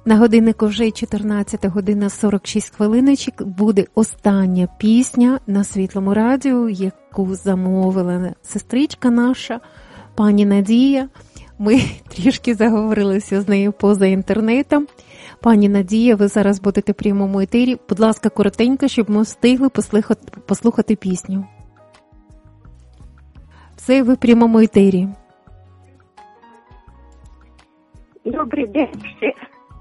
На годиннику вже 14 година 46 хвилиночок. Буде остання пісня на Світлому радіо, яку замовила сестричка наша, пані Надія. Ми трішки заговорилися з нею поза інтернетом. Пані Надія, ви зараз будете в прямому етері. Будь ласка, коротенько, щоб ми встигли послухати пісню. Все, ви в прямому етері. Добрий день ще.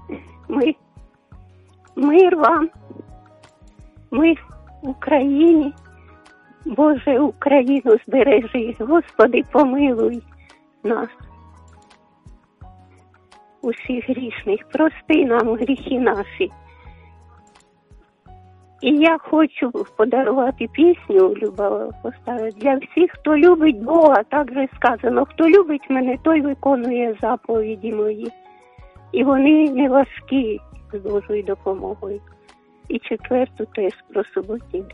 Мир вам. Ми в Україні. Боже, Україну збережи. Господи, помилуй нас. Усіх грішних. Прости нам гріхи наші. І я хочу подарувати пісню, Люба поставить, для всіх, хто любить Бога, так же сказано. Хто любить мене, той виконує заповіді мої. І вони не важкі з Божою допомогою. І четверту теж про суботній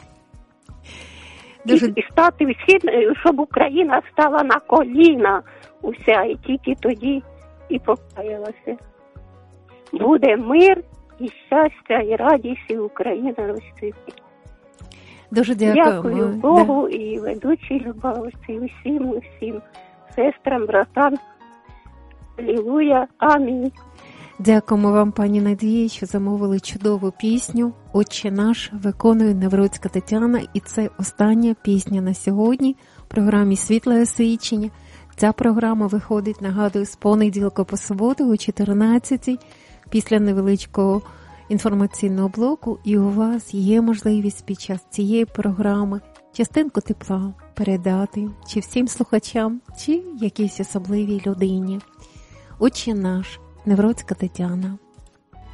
день. І стати всі, щоб Україна стала на коліна уся, і тільки тоді і покаялася. Буде мир, і щастя, і радість, і Україна розцвіте. Дуже дякую. Дякую Богу і ведучій Любавці, усім сестрам, братам. Алілуя, амінь. Дякуємо вам, пані Надії, що замовили чудову пісню «Отче наш» виконує Навроцька Тетяна. І це остання пісня на сьогодні в програмі «Світле освічення». Ця програма виходить, нагадую, з понеділка по суботу о 14-й після невеличкого інформаційного блоку. І у вас є можливість під час цієї програми частинку тепла передати чи всім слухачам, чи якійсь особливій людині. Отче наш, Навроцька Тетяна.